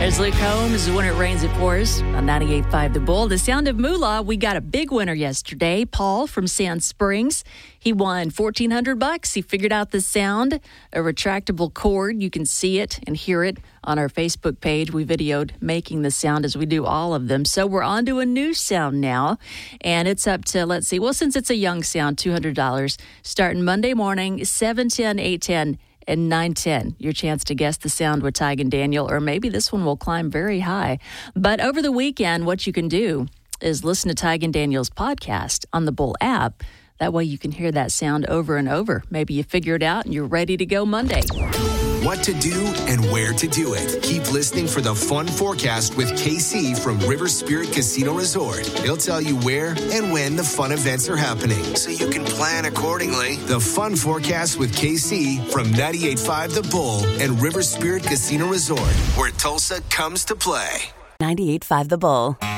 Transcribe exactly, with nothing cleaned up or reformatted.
There's Luke Combs, When It Rains, It Pours, on ninety-eight point five The Bull. The Sound of Moolah, we got a big winner yesterday. Paul from Sand Springs. He won fourteen hundred bucks. He figured out the sound, a retractable cord. You can see it and hear it on our Facebook page. We videoed making the sound as we do all of them. So we're on to a new sound now, and it's up to, let's see, well, since it's a young sound, two hundred dollars, starting Monday morning, seven ten, eight ten, and nine ten, your chance to guess the sound with Tig and Daniel, or maybe this one will climb very high. But over the weekend, what you can do is listen to Tig and Daniel's podcast on the Bull app. That way you can hear that sound over and over. Maybe you figure it out and you're ready to go Monday. What to do and where to do it. Keep listening for the Fun Forecast with K C from River Spirit Casino Resort. He'll tell you where and when the fun events are happening, so you can plan accordingly. The Fun Forecast with K C from ninety-eight point five The Bull and River Spirit Casino Resort, where Tulsa comes to play. ninety-eight point five The Bull.